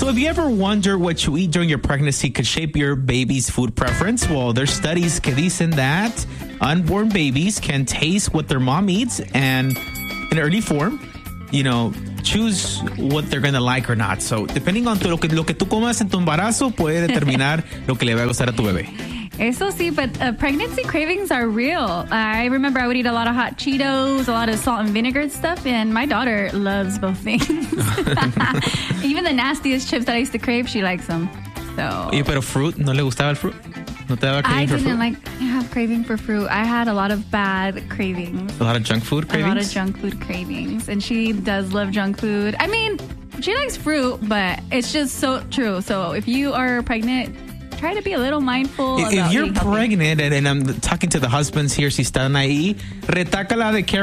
So if you ever wonder what you eat during your pregnancy could shape your baby's food preference, well, there's studies que dicen that unborn babies can taste what their mom eats and in early form, choose what they're going to like or not. So depending on lo que tú comas en tu embarazo puede determinar lo que le va a gustar a tu bebé. Eso sí, but pregnancy cravings are real. I remember I would eat a lot of hot Cheetos, a lot of salt and vinegar stuff, and my daughter loves both things. Even the nastiest chips that I used to crave, she likes them. So. Pero fruit, ¿no le gustaba el fruit? ¿No te daba craving for fruit? I didn't have craving for fruit. I had a lot of bad cravings. A lot of junk food cravings? A lot of junk food cravings. And she does love junk food. I mean, she likes fruit, but it's just so true. So if you are pregnant, try to be a little mindful. If you're pregnant, and I'm talking to the husbands here, si están ahí, retácala de